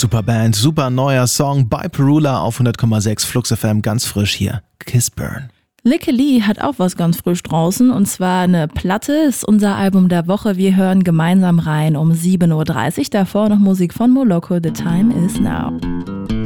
Super Band, super neuer Song bei Perula auf 100,6 Flux FM, ganz frisch hier. Kiss Burn. Lykke Li hat auch was ganz frisch draußen und zwar eine Platte, ist unser Album der Woche. Wir hören gemeinsam rein um 7.30 Uhr. Davor noch Musik von Moloko, The Time Is Now.